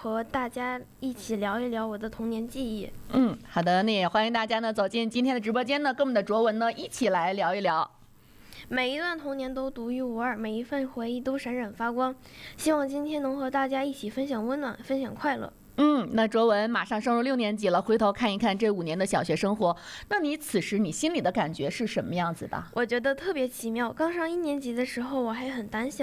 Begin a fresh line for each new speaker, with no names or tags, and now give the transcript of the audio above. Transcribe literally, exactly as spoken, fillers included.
和大家一起聊一聊我的童年记忆。
嗯，好的，那也欢迎大家呢走进今天的直播间呢，跟我们的卓文呢一起来聊一聊。
每一段童年都独一无二，每一份回忆都闪闪发光。希望今天能和大家一起分享温暖，分享快乐。
嗯，那卓文马上升入六年级了，回头看一看这五年的小学生活，那你此时你心里的感觉是什么样子的？
我觉得特别奇妙。刚上一年级的时候，我还很胆小。